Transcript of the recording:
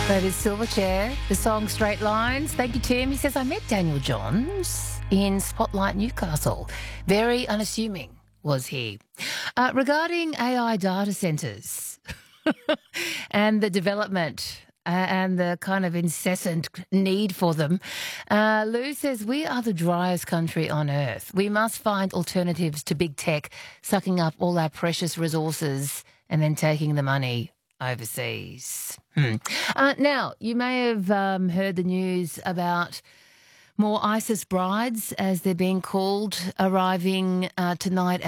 That is Silverchair, the song Straight Lines. Thank you, Tim. He says, I met Daniel Johns in Spotlight Newcastle. Very unassuming was he. Regarding AI data centres and the development and the kind of incessant need for them, Lou says, we are the driest country on earth. We must find alternatives to big tech sucking up all our precious resources and then taking the money overseas. Now, you may have heard the news about more ISIS brides, as they're being called, arriving tonight